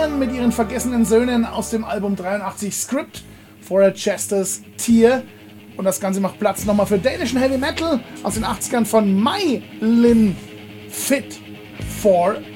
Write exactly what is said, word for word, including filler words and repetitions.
Lion mit ihren vergessenen Söhnen aus dem Album dreiundachtzig Script for a Chester's Tear. Und das Ganze macht Platz nochmal für dänischen Heavy Metal aus den achtzigern von My Lin Fit for